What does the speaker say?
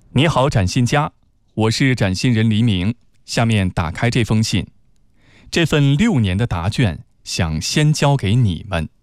你好，展信佳，我是展信人黎明。下面打开这封信，这份6年的答卷想先交给你们。